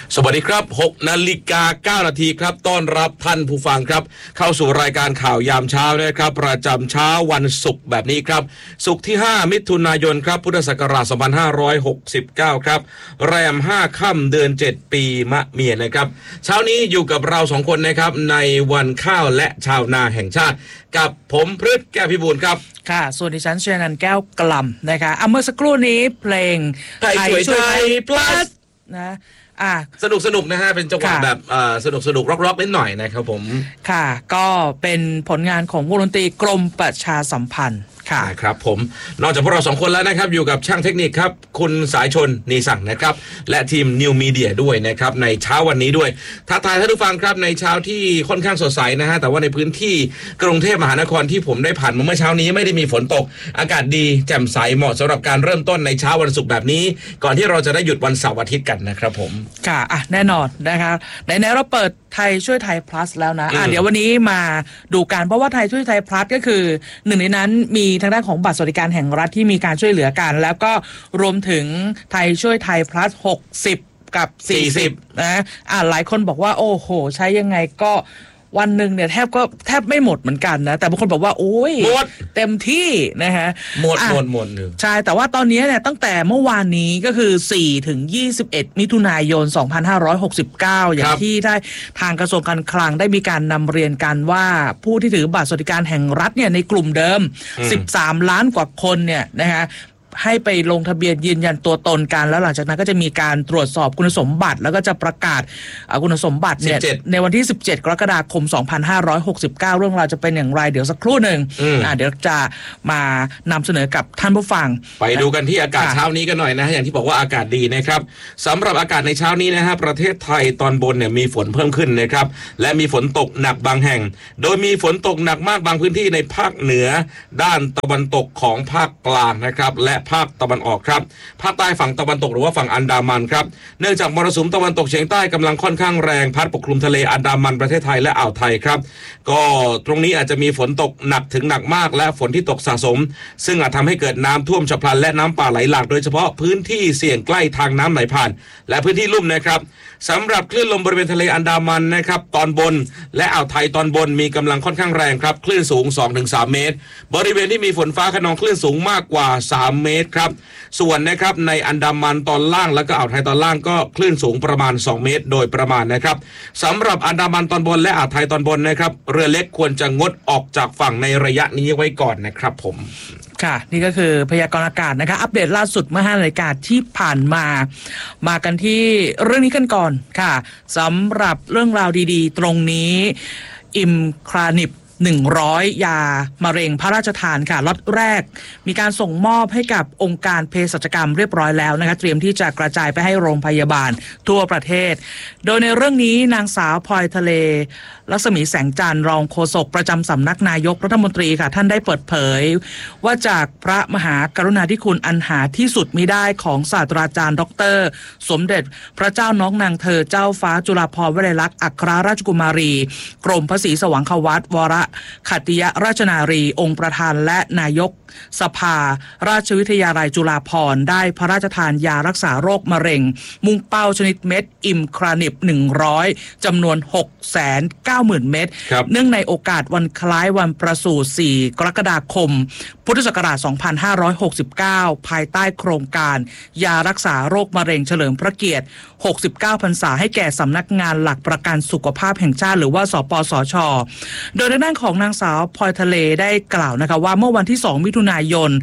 สวัสดีครับ 6:09 นาทีครับต้อนรับท่านผู้ฟังครับเข้าสู่รายการข่าวยามเช้านะครับประจำเช้าวันศุกร์แบบนี้ครับศุกร์ที่5มิถุนายนครับพุทธศักราช2569ครับแรม5ค่ำเดือน7ปีมะเมียนะครับเช้านี้อยู่กับเรา2คนนะครับในวันข้าวและชาวนาแห่งชาติกับผมพฤทธิ์แก้วพิบูลครับค่ะส่วนดิฉันเชียร์นันแก้วกล่ำนะคะเมื่อสักครู่นี้เพลงไทยช่วยไทย plus นะสนุกนะฮะเป็นจังหวะแบบสนุกร็อกนิดหน่อยนะครับผมค่ะก็เป็นผลงานของวงดนตรีกรมประชาสัมพันธ์ค่ะครับผมนอกจากพวกเรา2คนแล้วนะครับอยู่กับช่างเทคนิคครับคุณสายชนนีสั่งนะครับและทีมนิวมีเดียด้วยนะครับในเช้าวันนี้ด้วยทักทายท่านผู้ฟังครับในเช้าที่ค่อนข้างสดใสนะฮะแต่ว่าในพื้นที่กรุงเทพมหานครที่ผมได้ผ่านมาเมื่อเช้านี้ไม่ได้มีฝนตกอากาศดีแจ่มใสเหมาะสำหรับการเริ่มต้นในเช้าวันศุกร์แบบนี้ก่อนที่เราจะได้หยุดวันเสาร์อาทิตย์กันนะครับผมค่ะแน่นอนนะคะไหนๆเราเปิดไทยช่วยไทย plus แล้วนะเดี๋ยววันนี้มาดูกันเพราะว่าไทยช่วยไทย plus ก็คือหนึ่งในนั้นมีทางด้านของบัตรสวัสดิการแห่งรัฐที่มีการช่วยเหลือกันแล้วก็รวมถึงไทยช่วยไทย plus 60กับ40นะหลายคนบอกว่าโอ้โหใช้ยังไงก็วันหนึ่งเนี่ยแทบไม่หมดเหมือนกันนะแต่บางคนบอกว่าโอ้ยหมดเต็มที่นะฮะหมดหนึ่งใช่แต่ว่าตอนนี้เนี่ยตั้งแต่เมื่อวานนี้ก็คือ4ถึง21มิถุนายน2569อย่างที่ได้ทางกระทรวงการคลังได้มีการนำเรียนกันว่าผู้ที่ถือบัตรสวัสดิการแห่งรัฐเนี่ยในกลุ่มเดิม13ล้านกว่าคนเนี่ยนะฮะให้ไปลงทะเบียนยืนยันตัวตนกันแล้วหลังจากนั้นก็จะมีการตรวจสอบคุณสมบัติแล้วก็จะประกาศคุณสมบัติเนี่ยในวันที่17กรกฎาคม2569เรื่องราวจะเป็นอย่างไรเดี๋ยวสักครู่นึงเดี๋ยวจะมานำเสนอกับท่านผู้ฟังไปดูกันที่อากาศเช้านี้กันหน่อยนะอย่างที่บอกว่าอากาศดีนะครับสำหรับอากาศในเช้านี้นะฮะประเทศไทยตอนบนเนี่ยมีฝนเพิ่มขึ้นนะครับและมีฝนตกหนักบางแห่งโดยมีฝนตกหนักมากบางพื้นที่ในภาคเหนือด้านตะวันตกของภาคกลางนะครับและภาคตะวันออกครับภาคใต้ฝั่งตะวันตกหรือว่าฝั่งอันดามันครับเนื่องจากมรสุมตะวันตกเฉียงใต้กำลังค่อนข้างแรงพัดปกคลุมทะเลอันดามันประเทศไทยและอ่าวไทยครับก็ตรงนี้อาจจะมีฝนตกหนักถึงหนักมากและฝนที่ตกสะสมซึ่งอาจทำให้เกิดน้ำท่วมฉับพลันและน้ำป่าไหลหลากโดยเฉพาะพื้นที่เสี่ยงใกล้ทางน้ำไหลผ่านและพื้นที่ลุ่มนะครับสำหรับคลื่นลมบริเวณทะเลอันดามันนะครับตอนบนและอ่าวไทยตอนบนมีกำลังค่อนข้างแรงครับคลื่นสูง 2-3 เมตรบริเวณที่มีฝนฟ้าคะนองคลื่นสูงมากกว่า3เมตรครับส่วนนะครับในอันดามันตอนล่างและก็อ่าวไทยตอนล่างก็คลื่นสูงประมาณ2เมตรโดยประมาณนะครับสำหรับอันดามันตอนบนและอ่าวไทยตอนบนนะครับเรือเล็กควรจะงดออกจากฝั่งในระยะนี้ไว้ก่อนนะครับผมค่ะนี่ก็คือพยากรณ์อากาศนะคะอัปเดตล่าสุดเมื่อ5 นาฬิกาที่ผ่านมากันที่เรื่องนี้กันก่อนค่ะสำหรับเรื่องราวดีๆตรงนี้อิมคลานิป100ยามะเร็งพระราชทานค่ะล็อตแรกมีการส่งมอบให้กับองค์การเภสัชกรรมเรียบร้อยแล้วนะคะเตรียมที่จะกระจายไปให้โรงพยาบาลทั่วประเทศโดยในเรื่องนี้นางสาวพลอยทะเลลักษมีแสงจันทร์รองโฆษกประจำสำนักนายกรัฐมนตรีค่ะท่านได้เปิดเผยว่าจากพระมหากรุณาธิคุณอันหาที่สุดมิได้ของศาสตราจารย์ดร.สมเด็จพระเจ้าน้องนางเธอเจ้าฟ้าจุฬาภรณ์วลัยลักษณ์อัครราชกุมารีกรมพระศรีสว่างควัตรวรขัตติยราชนารีองค์ประธานและนายกสภาราชวิทยาลัยจุฬาภรณ์ได้พระราชทานยารักษาโรคมะเร็งมุ่งเป้าชนิดเม็ดอิมคลานิป100จำนวน 690,000 เม็ดเนื่องในโอกาสวันคล้ายวันประสูติ4กรกฎาคมพุทธศักราช2569ภายใต้โครงการยารักษาโรคมะเร็งเฉลิมพระเกียรติ69พรรษาให้แก่สำนักงานหลักประกันสุขภาพแห่งชาติหรือว่าสปสช.โดยในด้านของนางสาวพลอยทะเลได้กล่าวนะคะว่าเมื่อวันที่2มิถุนายน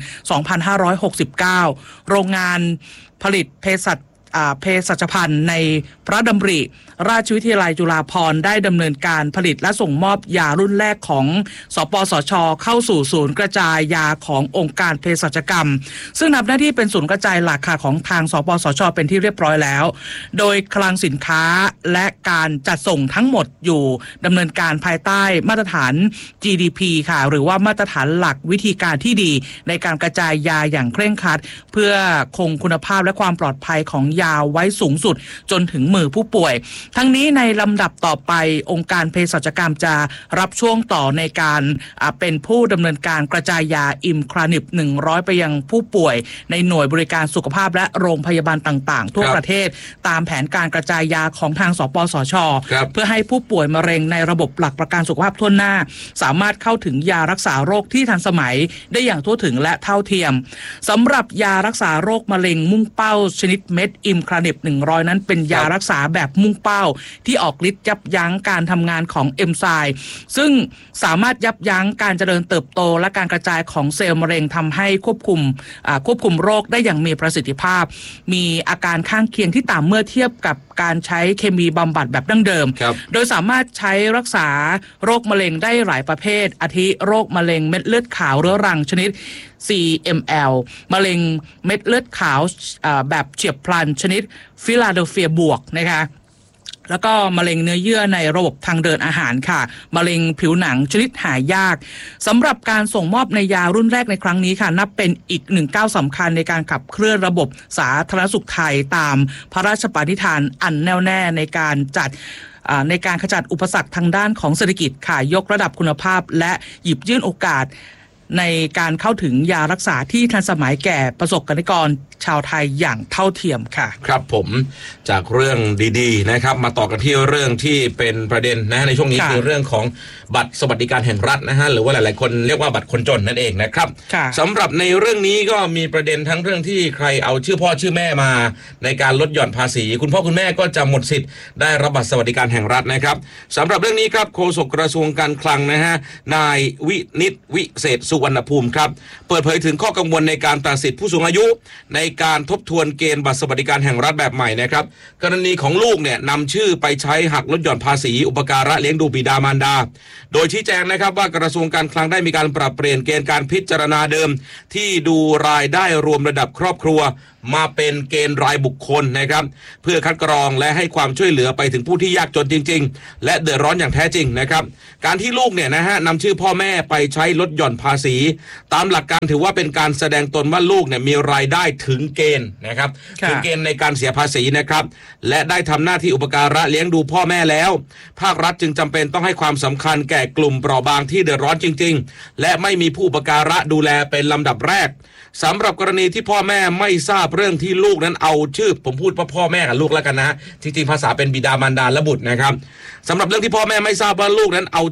2569โรงงานผลิตเภสัชภัณฑ์ในพระดำริราชวิทยาลัยจุฬาภรณ์ได้ดำเนินการผลิตและส่งมอบยารุ่นแรกของสปสช.เข้าสู่ศูนย์กระจายยาขององค์การเภสัชกรรมซึ่งทำหน้าที่เป็นศูนย์กระจายหลักค่ะของทางสปสช.เป็นที่เรียบร้อยแล้วโดยคลังสินค้าและการจัดส่งทั้งหมดอยู่ดำเนินการภายใต้มาตรฐาน GDP ค่ะหรือว่ามาตรฐานหลักวิธีการที่ดีในการกระจายยาอย่างเคร่งครัดเพื่อคงคุณภาพและความปลอดภัยของยยาไว้สูงสุดจนถึงมือผู้ป่วยทั้งนี้ในลำดับต่อไปองค์การเภสัชกรรมจะรับช่วงต่อในการเป็นผู้ดำเนินการกระจายยาอิมคลานิป100ไปยังผู้ป่วยในหน่วยบริการสุขภาพและโรงพยาบาลต่างๆทั่วประเทศตามแผนการกระจายยาของทางสปสช.เพื่อให้ผู้ป่วยมะเร็งในระบบหลักประกันสุขภาพทั่วหน้าสามารถเข้าถึงยารักษาโรคที่ทันสมัยได้อย่างทั่วถึงและเท่าเทียมสำหรับยารักษาโรคมะเร็งมุ่งเป้าชนิดเม็ดอิมคลานิป100นั้นเป็นยารักษาแบบมุ่งเป้าที่ออกฤทธิ์ยับยั้งการทำงานของเอนไซม์ซึ่งสามารถยับยั้งการเจริญเติบโตและการกระจายของเซลล์มะเร็งทำให้ควบคุมโรคได้อย่างมีประสิทธิภาพมีอาการข้างเคียงที่ต่ำเมื่อเทียบกับการใช้เคมีบำบัดแบบดั้งเดิมโดยสามารถใช้รักษาโรคมะเร็งได้หลายประเภทอาทิโรคมะเร็งเม็ดเลือดขาวเรื้อรังชนิด CML มะเร็งเม็ดเลือดขาวแบบเฉียบพลันชนิดฟิลาเดลเฟียบวกนะคะแล้วก็มะเร็งเนื้อเยื่อในระบบทางเดินอาหารค่ะมะเร็งผิวหนังชนิดหายากสำหรับการส่งมอบในยารุ่นแรกในครั้งนี้ค่ะนับเป็นอีกหนึ่งก้าวสำคัญในการขับเคลื่อนระบบสาธารณสุขไทยตามพระราชปณิธานอันแน่วแน่ในการขจัดอุปสรรคทางด้านของเศรษฐกิจค่ะยกระดับคุณภาพและหยิบยื่นโอกาสในการเข้าถึงยารักษาที่ทันสมัยแก่ประสบกนิกรชาวไทยอย่างเท่าเทียมค่ะครับผมจากเรื่องดีๆนะครับมาต่อกันที่เรื่องที่เป็นประเด็นนะในช่วงนี้คือเรื่องของบัตรสวัสดิการแห่งรัฐนะฮะหรือว่าหลายๆคนเรียกว่าบัตรคนจนนั่นเองนะครับสำหรับในเรื่องนี้ก็มีประเด็นทั้งเรื่องที่ใครเอาชื่อพ่อชื่อแม่มาในการลดหย่อนภาษีคุณพ่อคุณแม่ก็จะหมดสิทธิ์ได้รับบัตรสวัสดิการแห่งรัฐนะครับสำหรับเรื่องนี้ครับโฆษกกระทรวงการคลังนะฮะนายวินิตวิเศษสุวรรณภูมิครับเปิดเผยถึงข้อกังวลในการตัดสิทธิผู้สูงอายุในการทบทวนเกณฑ์บัตรสวัสดิการแห่งรัฐแบบใหม่นะครับกรณีของลูกเนี่ยนำชื่อไปใช้หักลดหย่อนภาษีอุปการะเลี้ยงดูบิดามารดาโดยชี้แจงนะครับว่ากระทรวงการคลังได้มีการปรับเปลี่ยนเกณฑ์การพิจารณาเดิมที่ดูรายได้รวมระดับครอบครัวมาเป็นเกณฑ์รายบุคคลนะครับเพื่อคัดกรองและให้ความช่วยเหลือไปถึงผู้ที่ยากจนจริงๆและเดือดร้อนอย่างแท้จริงนะครับการที่ลูกเนี่ยนะฮะนำชื่อพ่อแม่ไปใช้ลดหย่อนภาษีตามหลักการถือว่าเป็นการแสดงตนว่าลูกเนี่ยมีรายได้ถึงเกณฑ์นะครับถึงเกณฑ์ในการเสียภาษีนะครับและได้ทำหน้าที่อุปการะเลี้ยงดูพ่อแม่แล้วภาครัฐจึงจำเป็นต้องให้ความสำคัญแก่กลุ่มเปราะบางที่เดือดร้อนจริงๆและไม่มีผู้อุปการะดูแลเป็นลำดับแรกสำหรับกรณีที่พ่อแม่ไม่ทราบเรื่องที่ลูกนั้นเอาชื่อผมพูดว่าพ่อแม่กับลูกแล้วกันนะจริงๆภาษาเป็นบิดามารดาและบุตรนะครับสำหรับเรื่องที่พ่อแม่ไม่ทราบว่าลูกนั้นเอา